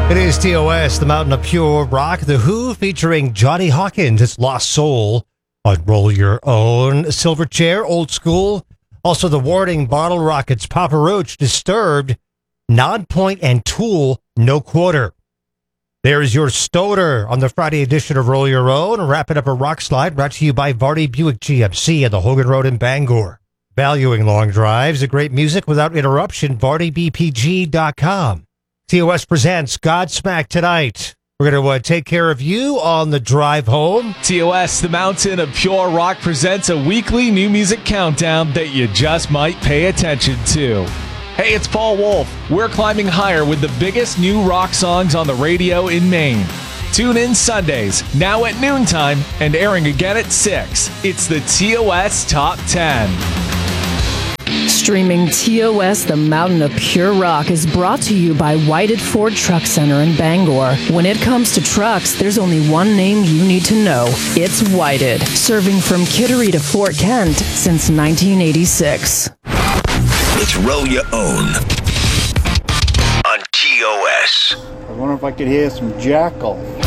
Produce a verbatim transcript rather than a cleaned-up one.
It is T O S, the Mountain of Pure Rock. The Who featuring Johnny Hawkins, It's Lost Soul on Roll Your Own. Silverchair, Old School. Also the Warning, Bottle Rockets, Papa Roach, Disturbed, Nonpoint, and Tool, No Quarter. There's your Stoner on the Friday edition of Roll Your Own. Wrapping up a rock slide brought to you by Vardy Buick G M C at the Hogan Road in Bangor. Valuing long drives and great music without interruption, vardy b p g dot com. T O S presents Godsmack tonight. We're going to uh, take care of you on the drive home. T O S, the Mountain of Pure Rock, presents a weekly new music countdown that you just might pay attention to. Hey, it's Paul Wolf. We're climbing higher with the biggest new rock songs on the radio in Maine. Tune in Sundays, now at noontime, and airing again at six. It's the T O S Top ten. Streaming T O S, the Mountain of Pure Rock, is brought to you by Whited Ford Truck Center in Bangor. When it comes to trucks, there's only one name you need to know. It's Whited, serving from Kittery to Fort Kent since nineteen eighty-six. It's Roll Your Own on T O S. I wonder if I could hear some Jackal.